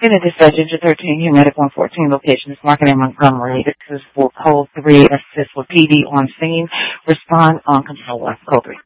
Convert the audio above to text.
Unit dispatch engine 13, Humedic 114, location is market in Montgomery. This is for code 3, assist with PD on scene. Respond on control F, code 3.